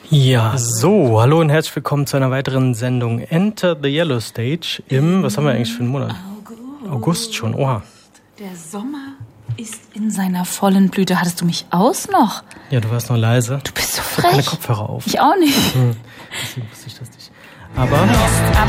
Ja, so, hallo und herzlich willkommen zu einer weiteren Sendung Enter the Yellow Stage im, was haben wir eigentlich für einen Monat? August schon, oha. Der Sommer ist in seiner vollen Blüte. Hattest du mich aus noch? Ja, du warst noch leise. Du bist so Ich frech. hab keine Kopfhörer auf. Ich auch nicht. Deswegen wusste ich das nicht. Aber